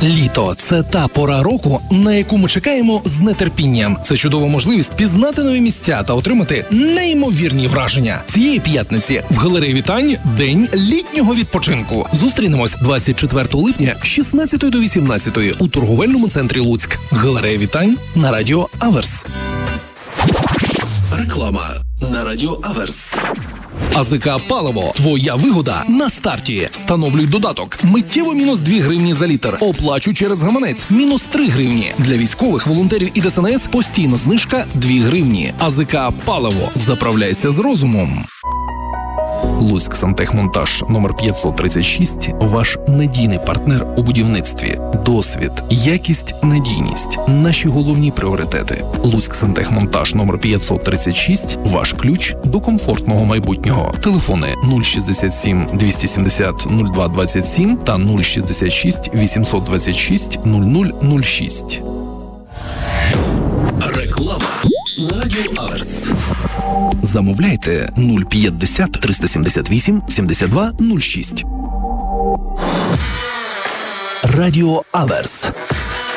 Літо – це та пора року, на яку ми чекаємо з нетерпінням. Це чудова можливість пізнати нові місця та отримати неймовірні враження. Цієї п'ятниці в галереї Вітань – день літнього відпочинку. Зустрінемось 24 липня з 16 до 18 у торговельному центрі Луцьк. Галерея Вітань на радіо Аверс. Реклама на радіо Аверс. АЗК «Паливо». Твоя вигода на старті. Встановлюй додаток. Миттєво мінус 2 гривні за літр. Оплачуй через гаманець. Мінус 3 гривні. Для військових, волонтерів і ДСНС постійна знижка 2 гривні. АЗК «Паливо». Заправляйся з розумом. Луцьк Сантехмонтаж номер 536 – ваш надійний партнер у будівництві. Досвід, якість, надійність – наші головні пріоритети. Луцьк Сантехмонтаж номер 536 – ваш ключ до комфортного майбутнього. Телефони 067 270 0227 та 066 826 0006. Реклама на радіо Аверс. Замовляйте 050 378 72 06. Радіо Аверс.